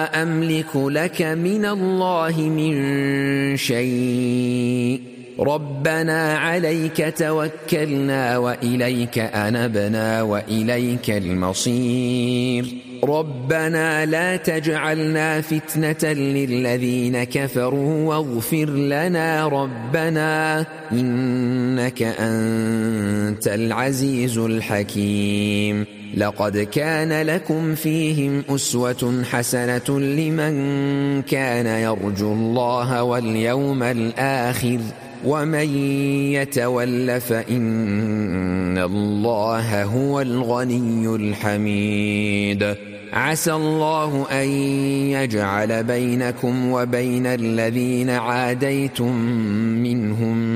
أملك لك من الله من شيء ربنا عليك توكلنا وإليك أنبنا وإليك المصير ربنا لا تجعلنا فتنة للذين كفروا واغفر لنا ربنا إنك أنت العزيز الحكيم لقد كان لكم فيهم أسوة حسنة لمن كان يرجو الله واليوم الآخر ومن يتول فإن الله هو الغني الحميد عسى الله أن يجعل بينكم وبين الذين عاديتم منهم